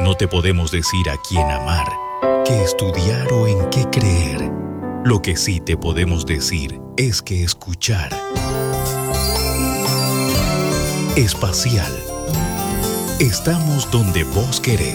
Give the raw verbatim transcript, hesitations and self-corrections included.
No te podemos decir a quién amar, qué estudiar o en qué creer. Lo que sí te podemos decir es que escuchar. Espacial. Estamos donde vos querés.